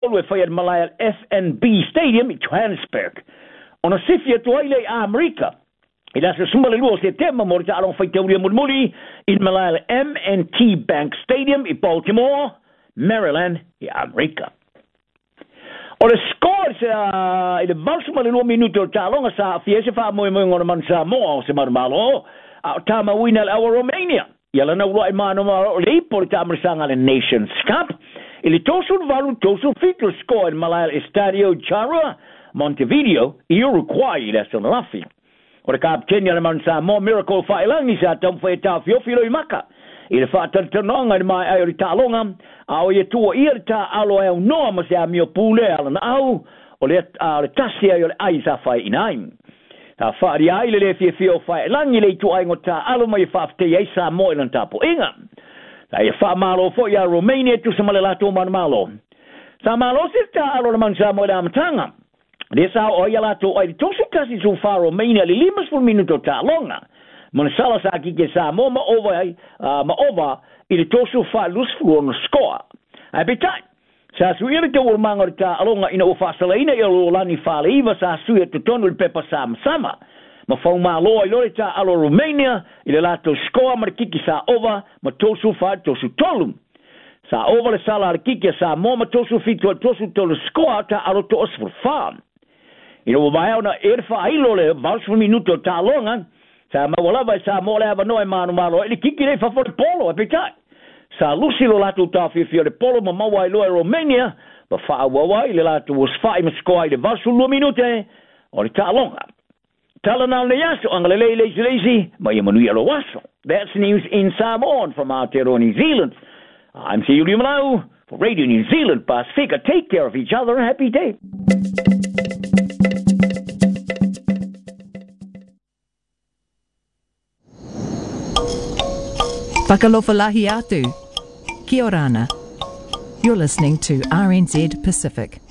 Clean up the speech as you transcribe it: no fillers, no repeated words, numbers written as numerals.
tolu e whai at Malaya FNB Stadium I Johannesburg. Ona sifia tuaile a Amerika. I lasa sumale lua se tema mo ta along whai tauria mulmuli in Malaya M&T Bank Stadium I Baltimore, Maryland I Amerika. O le scores I le valsumale lua minuto ta alonga sa fia se wha moe ngona man sa moa o se marumalo a tama wina le awa Romania. Yala na ua imano ma le ipo le tamarisanga le Nations Cup. Ili tosul valu tosul fitlo score in Malaya Estadio Charrua, Montevideo, Uruguay, le sonalafi. O le kapteni le man sa mo miracle whailangi sa tamwhai ta fiofilo I maka. I le whaatantanonga I mai ai o ta alonga, a o ia tua ia ta alo e au noa ma se a mio pule ala na au, o le tasi ai o le ai sa whai inaim. Ta whaari ai le fia fio whailangi le tu ai ngota alo mai whaafte ai sa mo ilan tapo inga. Ta ia wha malo fo ia Romania tu sa male lato man malo. Sa malo se ta alo na man sa mo ilan matanga. Le sa o ia lato ai tosu kasi su wha Romania li 5 minuto ta longa. Mana sala sa ki ke sa mo ma over I le tosu wha lusfu on score. Ai betai. Sa suia te o manga ta alonga ina o fasalaina I o lani fale iwa sa suia te tonu le pepa sama. Ma fau malo I lore ta alo Romania I le lato score ma kiki sa over ma tosu fa tosu tolu. Sa over le sala le kiki sa mo ma tosu fitu tosu tolu score ta alo to osfur fa. Ina o mai ona erfa ilo le 20 minuto ta alonga. Sa ma wala vai sa mo le ava noi manu malo I kiki le fa for polo apetai. Sa lusi lo lato ta fia le polo ma maua I loa Romania, ma wha awawa I le lato was whae ma skoa I le vasu 2 minute, o le ta longa. Tala na le yaso, angale lazy, ma ia manui alo waso. That's news in Samoan from Aotearoa, New Zealand. I'm Sir Yuri Malau for Radio New Zealand Pacifica. Take care of each other. A happy day. Whakalofalahi atu. Kia orana. You're listening to RNZ Pacific.